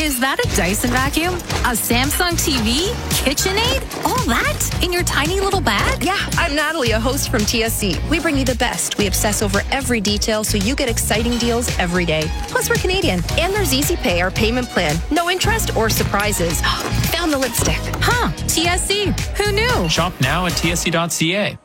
Is that a Dyson vacuum? A Samsung TV? KitchenAid? All that in your tiny little bag? Yeah, I'm Natalie, a host from TSC. We bring you the best. We obsess over every detail so you get exciting deals every day. Plus, we're Canadian. And there's Easy Pay, our payment plan. No interest or surprises. Found the lipstick. Huh, TSC. Who knew? Shop now at tsc.ca.